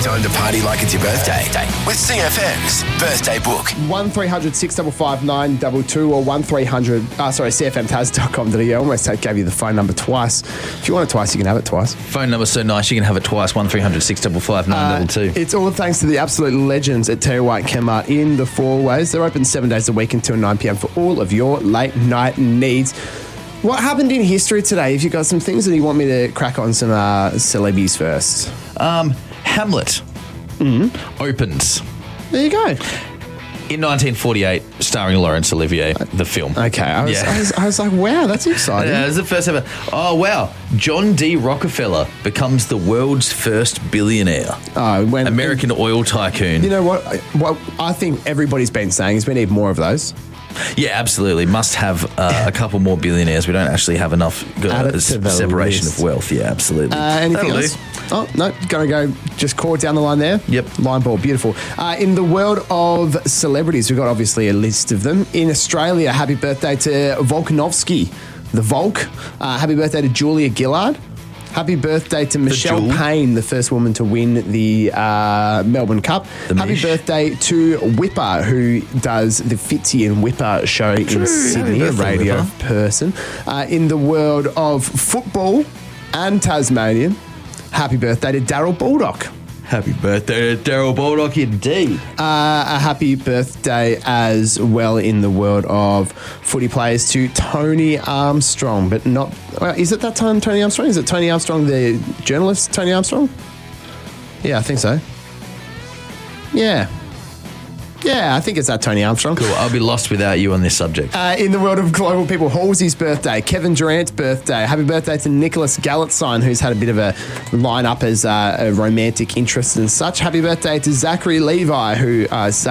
Time to party like it's your birthday with CFM's Birthday Book. 1300 655 922 or CFMTaz.com.au. I almost gave you the phone number twice. If you want it twice, you can have it twice. Phone number's so nice, you can have it twice. 1300 655 922. It's all thanks to the absolute legends at Terry White Chemmart in the Four Ways. They're open 7 days a week until 9 p.m. for all of your late night needs. What happened in history today? If you've got some things that you want me to crack on some celebrities first. Hamlet opens. There you go. In 1948, starring Laurence Olivier, the film. Okay, I was like, wow, that's exciting. Yeah, it was the first ever. Oh, wow. John D. Rockefeller becomes the world's first billionaire. American oil tycoon. You know what? What I think everybody's been saying is we need more of those. Yeah, absolutely. Must have a couple more billionaires. We don't actually have enough separation of wealth. Yeah, absolutely. Anything else? Oh, no, going to go just core down the line there. Yep. Line ball, beautiful. In the world of celebrities, we've got obviously a list of them. In Australia, happy birthday to Volkanovski, the Volk. Happy birthday to Julia Gillard. Happy birthday to Michelle Payne, the first woman to win the Melbourne Cup. Happy birthday to Whipper, who does the Fitzy and Whipper show in Sydney, a radio person. In the world of football and Tasmanian, happy birthday to Daryl Baldock. Happy birthday to Daryl Baldock indeed. A happy birthday as well in the world of footy players to Tony Armstrong, but not... is it that time Tony Armstrong? Is it Tony Armstrong, the journalist Tony Armstrong? Yeah, I think so. Yeah, I think it's that Tony Armstrong. Cool, I'll be lost without you on this subject. In the world of global people, Halsey's birthday, Kevin Durant's birthday. Happy birthday to Nicholas Galitzine, who's had a bit of a line-up as a romantic interest and such. Happy birthday to Zachary Levy. Happy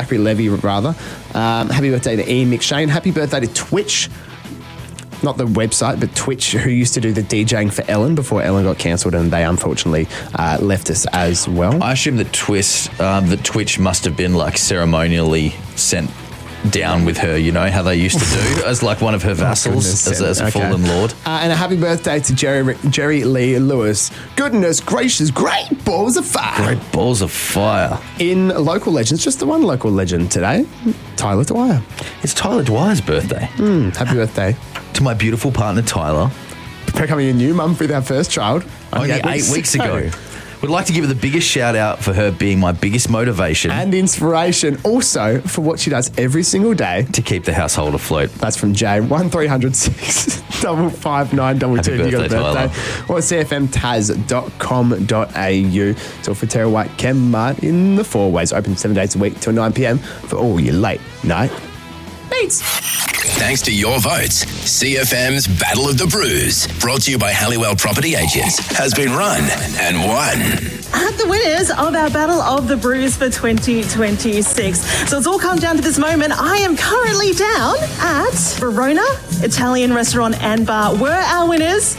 birthday to Ian McShane. Happy birthday to Twitch. Not the website, but Twitch, who used to do the DJing for Ellen before Ellen got cancelled, and they unfortunately left us as well. I assume that Twitch must have been like ceremonially sent down with her, you know, how they used to do, as like one of her vassals, as a fallen lord. And a happy birthday to Jerry Lee Lewis. Goodness gracious, great balls of fire. Great balls of fire. In local legends, just the one local legend today, Tyler Dwyer. It's Tyler Dwyer's birthday. Happy birthday. To my beautiful partner, Tyler. Becoming a new mum with our first child. Only 8 weeks ago. Would like to give her the biggest shout out for her being my biggest motivation. And inspiration also for what she does every single day. To keep the household afloat. That's from Jay. 1300 655 922 if you got a birthday. Or cfmtaz.com.au. It's all for Terry White Chemmart in the Four Ways. Open 7 days a week till 9 p.m. for all your late night needs. Thanks to your votes, CFM's Battle of the Brews, brought to you by Halliwell Property Agents, has been run and won. The winners of our Battle of the Brews for 2026. So it's all come down to this moment. I am currently down at Verona Italian Restaurant and Bar. Were our winners.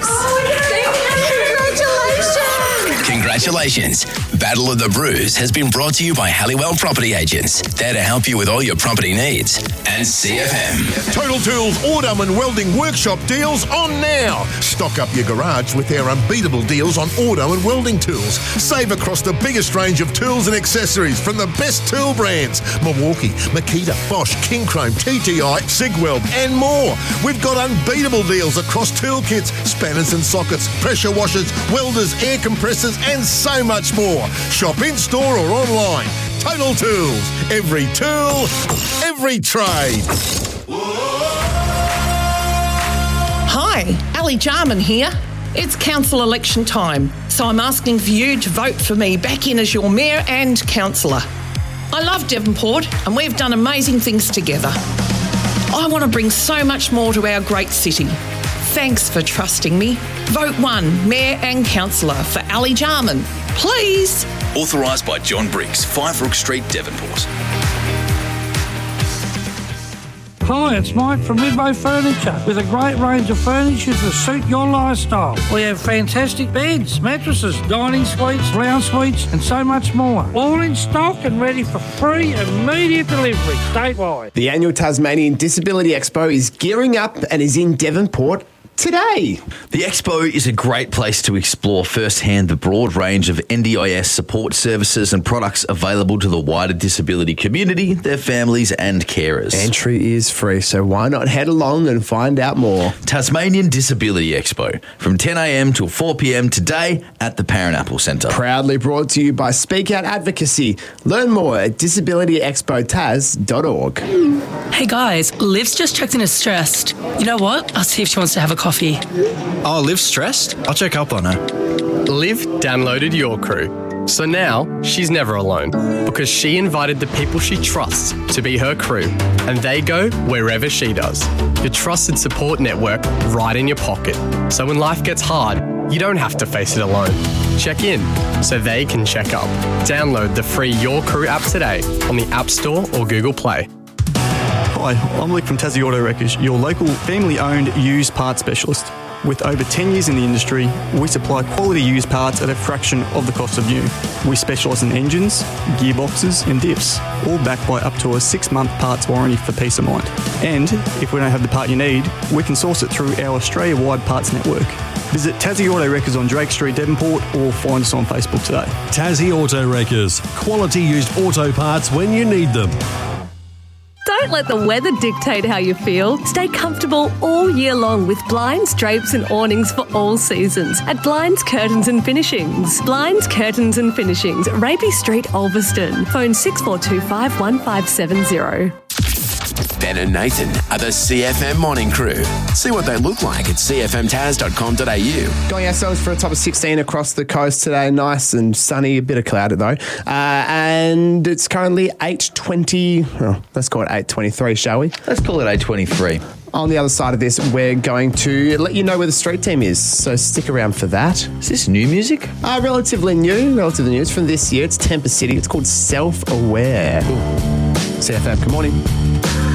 Congratulations! Congratulations. Battle of the Brews has been brought to you by Halliwell Property Agents, there to help you with all your property needs. And CFM. Total Tools Autumn and Welding Workshop deals on now. Stock up your garage with their unbeatable deals on auto and welding tools. Save across the biggest range of tools and accessories from the best tool brands: Milwaukee, Makita, Bosch, King Chrome, TTI, Sigweld, and more. We've got unbeatable deals across tool kits, spanners and sockets, pressure washers, welders, air compressors, and so much more. Shop in store or online. Total Tools. Every tool, every trade. Hi, Ali Jarman here. It's council election time, so I'm asking for you to vote for me back in as your mayor and councillor. I love Devonport and we've done amazing things together. I want to bring so much more to our great city. Thanks for trusting me. Vote 1, mayor and councillor for Ali Jarman, please. Authorised by John Briggs, 5 Rook Street, Devonport. Hi, it's Mike from Midway Furniture with a great range of furniture to suit your lifestyle. We have fantastic beds, mattresses, dining suites, lounge suites and so much more. All in stock and ready for free immediate delivery statewide. The annual Tasmanian Disability Expo is gearing up and is in Devonport today. The Expo is a great place to explore firsthand the broad range of NDIS support services and products available to the wider disability community, their families and carers. Entry is free, so why not head along and find out more? Tasmanian Disability Expo from 10 a.m. till 4 p.m. today at the Parranapple Centre. Proudly brought to you by Speak Out Advocacy. Learn more at disabilityexpotaz.org. Hey guys, Liv's just checked in as stressed. You know what? I'll see if she wants to have a coffee. Oh, Liv's stressed? I'll check up on her. Liv downloaded Your Crew. So now she's never alone because she invited the people she trusts to be her crew and they go wherever she does. Your trusted support network right in your pocket. So when life gets hard, you don't have to face it alone. Check in so they can check up. Download the free Your Crew app today on the App Store or Google Play. Hi, I'm Luke from Tassie Auto Wreckers, your local family-owned used parts specialist. With over 10 years in the industry, we supply quality used parts at a fraction of the cost of new. We specialise in engines, gearboxes and diffs, all backed by up to a 6-month parts warranty for peace of mind. And if we don't have the part you need, we can source it through our Australia-wide parts network. Visit Tassie Auto Wreckers on Drake Street, Devonport, or find us on Facebook today. Tassie Auto Wreckers, quality used auto parts when you need them. Don't let the weather dictate how you feel. Stay comfortable all year long with blinds, drapes and awnings for all seasons at Blinds, Curtains and Finishings. Blinds, Curtains and Finishings, Rapey Street, Ulverston. Phone 6425 1570. Ben and Nathan are the CFM Morning Crew. See what they look like at cfmtaz.com.au. Going ourselves for a top of 16 across the coast today. Nice and sunny, a bit of cloud though. And it's currently 8:20. Oh, let's call it 8:23, shall we? Let's call it 8:23. On the other side of this, we're going to let you know where the street team is, so stick around for that. Is this new music? Relatively new. It's from this year. It's Temper City. It's called Self-Aware. CFM, good morning.